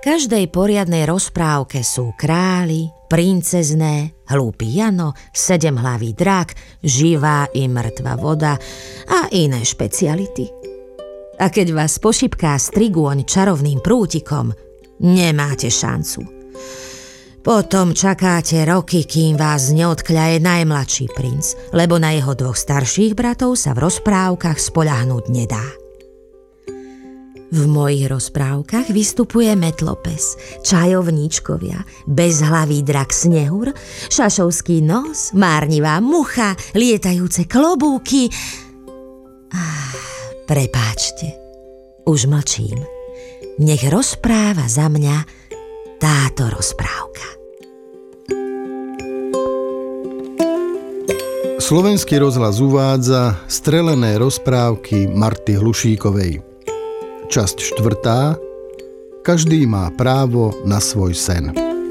každej poriadnej rozprávke sú králi, princezné, hlúpy Jano, 7hlavý drak, živá i mŕtva voda a iné špeciality. A keď vás pošipká strigôň čarovným prútikom, nemáte šancu. Potom čakáte roky, kým vás neodkľaje najmladší princ, lebo na jeho 2 starších bratov sa v rozprávkach spoľahnúť nedá. V mojich rozprávkach vystupuje metlopes, čajovníčkovia, bezhlavý drak Snehur, šašovský nos, márnivá mucha, lietajúce klobúky. Prepáčte, už mlčím. Nech rozpráva za mňa táto rozprávka. Slovenský rozhlas uvádza strelené rozprávky Marty Hlušíkovej. Časť 4. Každý má právo na svoj sen.